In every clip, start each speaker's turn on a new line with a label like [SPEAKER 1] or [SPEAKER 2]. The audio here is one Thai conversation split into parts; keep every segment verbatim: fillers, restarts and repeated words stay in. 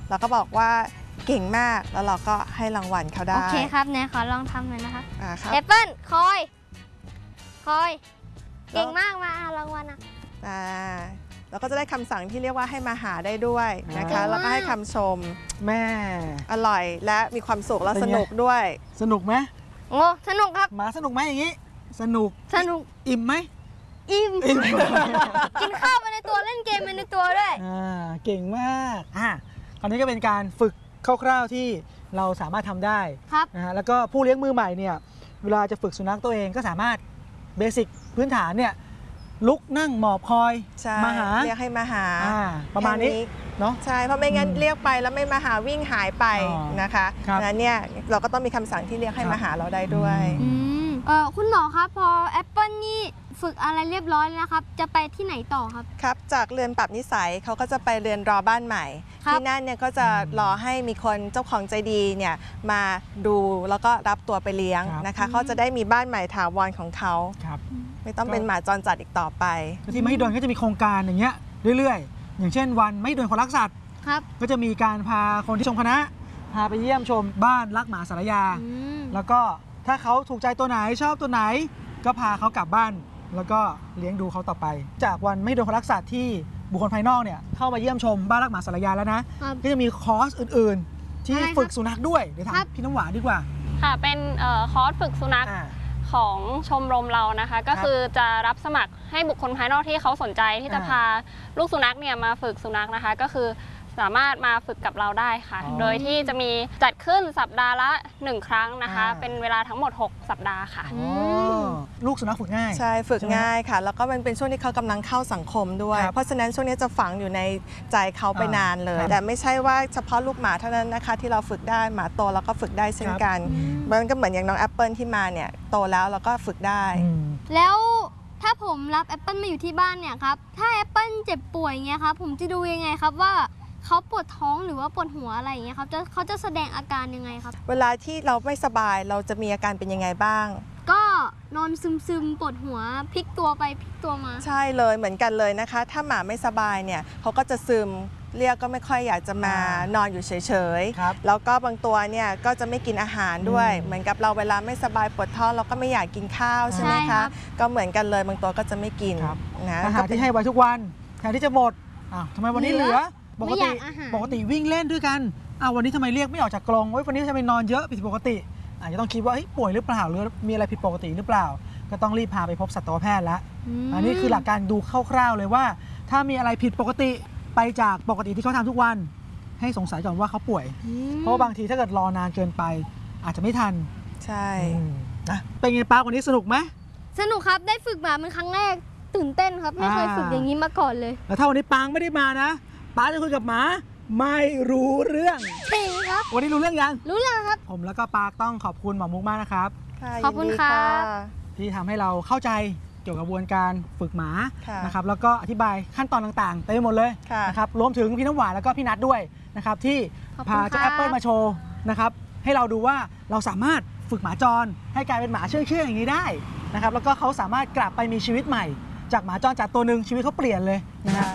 [SPEAKER 1] เราก็บอกว่าเก่งมากแล้วเราก็ให้รางวัลเขาได้
[SPEAKER 2] โอเคครับไหนขอลองทำหน่อยนะคะ
[SPEAKER 1] อ่าครับ
[SPEAKER 2] แอปเปิ้ลคอยคอยเก่งมากมารางวัลอ่ะ
[SPEAKER 1] อ่าเราก็จะได้คำสั่งที่เรียกว่าให้มาหาได้ด้วยนะคะแล้วก็ให้คำชม
[SPEAKER 3] แม่
[SPEAKER 1] อร่อยและมีความสุขและสนุกด้วย
[SPEAKER 3] สนุกไหม
[SPEAKER 2] โอ้สนุกครับ
[SPEAKER 3] หมาสนุกไหมอย่างนี้สนุก
[SPEAKER 2] สนุก
[SPEAKER 3] อิ่มไหม
[SPEAKER 2] อิ่มกินข้าวไปในตัวเล่นเกมไปในตัวด้วย
[SPEAKER 3] อ่าเก่งมากอ่ะคราวนี้ก็เป็นการฝึกคร่าวๆที่เราสามารถทำได้
[SPEAKER 2] ครับ
[SPEAKER 3] นะฮะแล้วก็ผู้เลี้ยงมือใหม่เนี่ยเวลาจะฝึกสุนัขตัวเองก็สามารถเบสิกพื้นฐานเนี่ยลุกนั่งหมอบคอยมาหา
[SPEAKER 1] เรียกให้มาหา
[SPEAKER 3] ประมาณนี้เนาะ
[SPEAKER 1] ใช่เพราะไม่งั้นเรียกไปแล้วไม่มาหาวิ่งหายไปนะคะงั้นเนี่ยเราก็ต้องมีคำสั่งที่เรียกให้มาหาเราได้ด้วย
[SPEAKER 2] เออคุณหมอครับพอแอปเปิลนี่ฝึกอะไรเรียบร้อยแล้วครับจะไปที่ไหนต่อครับ
[SPEAKER 1] ครับจากเรือนปรับนิสัยเขาก็จะไปเรือนรอบ้านใหม่ที่นั่นเนี่ยก็จะรอให้มีคนเจ้าของใจดีเนี่ยมาดูแล้วก็รับตัวไปเลี้ยงนะคะเขาจะได้มีบ้านใหม่ถาวรของเขาไม่ต้องเป็นหมาจรจัดอีกต่อไป
[SPEAKER 3] ที่มหิดลก็จะมีโครงการอย่างเงี้ยเรื่อยๆอย่างเช่นวันมหิดลคนรักสัตว์ก็จะมีการพาคนที่ชมคณะพาไปเยี่ยมชมบ้านรักหมาสารยาแล้วก็ถ้าเขาถูกใจตัวไหนชอบตัวไหนก็พาเขากลับบ้านแล้วก็เลี้ยงดูเขาต่อไปจากวันไม่โดนคนรักสัตว์ที่บุคคลภายนอกเนี่ยเข้ามาเยี่ยมชมบ้านรักหมาสารยาแล้วนะก็จะมีคอร์สอื่นๆที่ฝึกสุนัขด้วยเดี๋ยวถามพี่น้ำหวานดีกว่า
[SPEAKER 4] ค่ะเป็นคอร์สฝึกสุนัขของชมรมเรานะคะก็คือจะรับสมัครให้บุคคลภายนอกที่เขาสนใจที่จะพาลูกสุนัขเนี่ยมาฝึกสุนัขนะคะก็คือสามารถมาฝึกกับเราได้ค่ะโดยที่จะมีจัดขึ้นสัปดาห์ละหนึ่งครั้งนะคะเป็นเวลาทั้งหมดหกสัปดาห์ค่ะ
[SPEAKER 3] ลูกสุนัขฝึกง่าย
[SPEAKER 1] ใช่ฝึกง่ายค่ะแล้วก็มันเป็นช่วงที่เขากำลังเข้าสังคมด้วยเพราะฉะนั้นช่วงนี้จะฝังอยู่ในใจเขาไปนานเลยแต่ไม่ใช่ว่าเฉพาะลูกหมาเท่านั้นนะคะที่เราฝึกได้หมาโตแล้วก็ฝึกได้เช่นกันมันก็เหมือนอย่างน้องแอปเปิลที่มาเนี่ยโตแล้วเราก็ฝึกได้
[SPEAKER 2] แล้วถ้าผมรับแอปเปิลมาอยู่ที่บ้านเนี่ยครับถ้าแอปเปิลเจ็บป่วยเงี้ยครับผมจะดูยังไงครับว่าเขาปวดท้องหรือว่าปวดหัวอะไรอย่างเงี้ยครับจะเขาจะแสดงอาการยังไงครับ
[SPEAKER 1] เวลาที่เราไม่สบายเราจะมีอาการเป็นยังไงบ้าง
[SPEAKER 2] ก็นอนซึมๆปวดหัวพลิกตัวไปพลิกตัวมา
[SPEAKER 1] ใช่เลยเหมือนกันเลยนะคะถ้าหมาไม่สบายเนี่ยเขาก็จะซึมเรียกก็ไม่ค่อยอยากจะมานอนอยู่เฉยๆแล้วก็บางตัวเนี่ยก็จะไม่กินอาหารด้วยเหมือนกับเราเวลาไม่สบายปวดท้องเราก็ไม่อยากกินข้าวใช่ไหมคะก็เหมือนกันเลยบางตัวก็จะไม่กิน
[SPEAKER 3] นะอาหารที่ให้ไว้ทุกวันแทนที่จะหมดอ้าวทำไมวันนี้เหลือปกติปกติวิ่งเล่นด้วยกันอ้าววันนี้ทำไมเรียกไม่ออกจากกรงวันนี้ทำไมนอนเยอะผิดปกติอาจจะต้องคิดว่าป่วยหรือเปล่าหรือมีอะไรผิดปกติหรือเปล่าก็ต้องรีบพาไปพบสัตวแพทย์แล้วอันนี้คือหลักการดูคร่าวๆเลยว่าถ้ามีอะไรผิดปกติไปจากปกติที่เขาทำทุกวันให้สงสัยก่อนว่าเขาป่วยเพราะบางทีถ้าเกิดรอนานเกินไปอาจจะไม่ทัน
[SPEAKER 1] ใช่
[SPEAKER 3] นะเป็นไงป้าวันนี้สนุกไหม
[SPEAKER 2] สนุกครับได้ฝึกหมาเป็นครั้งแรกตื่นเต้นครับไม่เคยฝึกอย่างนี้มาก่อนเลย
[SPEAKER 3] แล้วถ้าวันนี้ปางไม่ได้มานะป้าจะคุยกับหมาไม่รู้เรื่อง
[SPEAKER 2] จริงครับ
[SPEAKER 3] วันนี้รู้เรื่องยัง
[SPEAKER 2] รู้แล้วครับ
[SPEAKER 3] ผมแล้วก็ปาต้องขอบคุณหมอมุกมากนะครับ
[SPEAKER 2] ขอบคุณครับ
[SPEAKER 3] ที่ทำให้เราเข้าใจเกี่ยวกับกระบวนการฝึกหมานะครับแล้วก็อธิบายขั้นตอนต่างๆเต็มไปหมดเลยนะครับรวมถึงพี่น้ำหวานแล้วก็พี่นัทด้วยนะครับที่พาเจ้าแอปเปิลมาโชว์นะครับให้เราดูว่าเราสามารถฝึกหมาจรให้กลายเป็นหมาเชื่องๆอย่างนี้ได้นะครับแล้วก็เขาสามารถกลับไปมีชีวิตใหม่จากหมาจรจากตัวหนึ่งชีวิตเขาเปลี่ยนเลยนะฮะ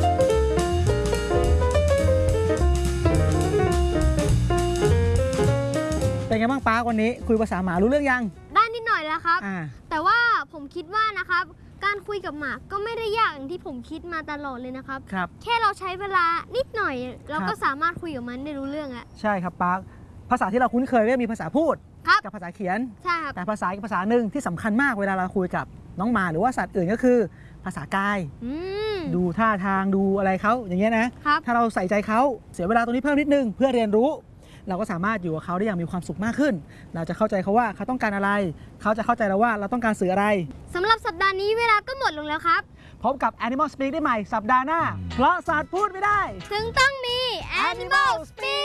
[SPEAKER 3] เป็นไงบ้างป้าวันนี้คุยภาษาหมารู้เรื่องยัง
[SPEAKER 2] ได้นิดหน่อยแล้วครับแต่ว่าผมคิดว่านะครับการคุยกับหมาก็ไม่ได้ยากอย่างที่ผมคิดมาตลอดเลยนะครับ
[SPEAKER 3] ครับ
[SPEAKER 2] แค่เราใช้เวลานิดหน่อยเราก็สามารถคุยกับมันได้รู้เรื่องแล้ว
[SPEAKER 3] ใช่ครับป้าภาษาที่เราคุ้นเคยก็มีภาษาพูดกับภาษาเขียน
[SPEAKER 2] ใช่ครับ
[SPEAKER 3] แต่ภาษาอีกภาษาหนึ่งที่สำคัญมากเวลาเราคุยกับน้องหมาหรือว่าสัตว์อื่นก็คือภาษากายดูท่าทางดูอะไรเขาอย่างเงี้ยนะถ้าเราใส่ใจเขาเสียเวลาตรงนี้เพิ่มนิดนึงเพื่อเรียนรู้เราก็สามารถอยู่กับเขาได้อย่างมีความสุขมากขึ้นเราจะเข้าใจเขาว่าเขาต้องการอะไรเขาจะเข้าใจเราว่าเราต้องการสื่ออะไร
[SPEAKER 2] สำหรับสัปดาห์นี้เวลาก็หมดลงแล้วครับ
[SPEAKER 3] พบกับ Animal Speak ได้ใหม่สัปดาห์หน้าเพราะสัตว์พูดไม่ได้
[SPEAKER 2] ถึงต้องมี Animal Speak